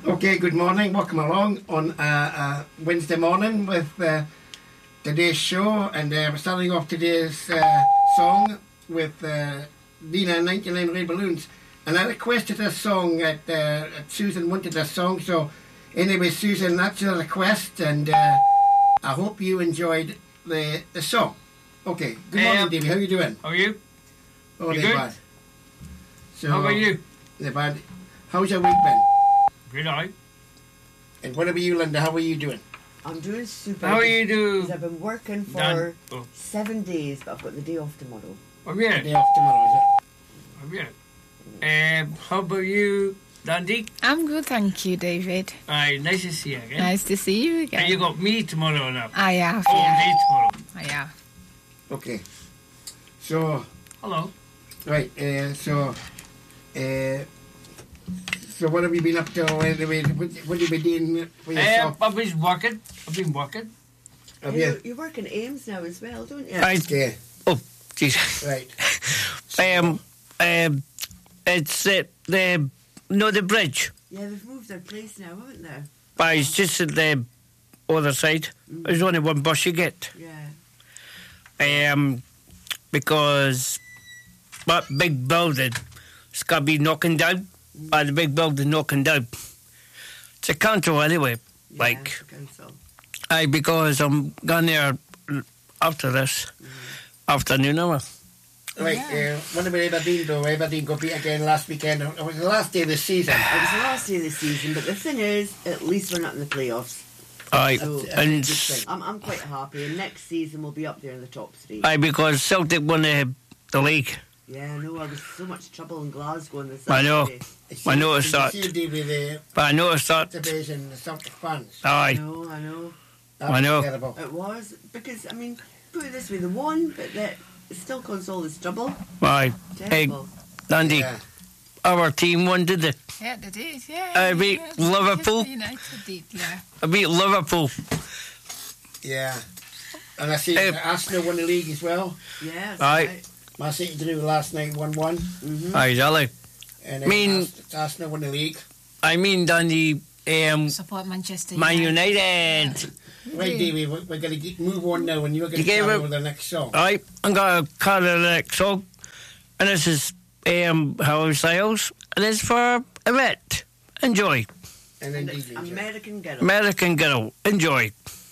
Okay, good morning. Welcome along on Wednesday morning with today's show. And we're starting off today's song with Dina 99 Red Balloons. And I requested this song Susan wanted this song. So anyway, Susan, that's your request. And I hope you enjoyed the song. Okay, good morning, Davey. How are you doing? How are you? Oh, You they're good? bad. So, How about you? They're bad. How's your week been? Good night. And what about you, Linda? How are you doing? I'm doing super. How are you doing? Because I've been working for Done. Oh. 7 days, but I've got the day off tomorrow. I'm here. Day off tomorrow, is it? I'm here. How about you, Dandy? I'm good, thank you, David. Aye, nice to see you again. Nice to see you And you again. got me tomorrow now. I have, All yeah. day tomorrow. I have. Okay. So, Hello. right, so what have you been up to? What have you been doing for yourself? I've been working. Have you, you? you work in Ames now as well, don't you? Right. Okay, Oh, Jesus. right. It's the bridge. Yeah, they've moved their place now, haven't they? But it's just at the other side. There's only one bus you get. Yeah. Because that big building is going to be knocking down. By the big building knocking down. It's a council anyway. Yeah, Like, the council. aye, because I'm going there after this afternoon hour. Right, what about Aberdeen though? Aberdeen got beat again last weekend. It was the last day of the season. It was the last day of the season, but the thing is, at least we're not in the playoffs. Aye, So, That's a and good thing. I'm quite happy, and next season we'll be up there in the top three. aye, because Celtic won the league. Yeah, I know, there was so much trouble in Glasgow on this I know. Saturday. I noticed Did that. you see the deal with the But I noticed that. division, the Celtic fans? I Aye, know, I know. That I was know. terrible. It was, because, I mean, put it this way, they won, but that it still caused all this trouble. aye. Hey, Terrible. Andy, Yeah. our team won, did they? Yeah, they did, yeah. I beat Yeah, Liverpool. United did, yeah. I beat Liverpool. Yeah. And I see Arsenal won the league as well. Yeah, that's Aye. right. Man City drew last night 1-1. Aye, exactly. And Mean- Arsenal won the league. I mean, Dandy, Support Manchester Man United. United. Right, Davey, we're going to move on now, and you're going You to gave carry it- with the next song. Aye, I'm going to call it the next song. And this is Harry Styles. And it's for Yvette. Enjoy. And And then it's DJ. American Girl. American Girl. Enjoy.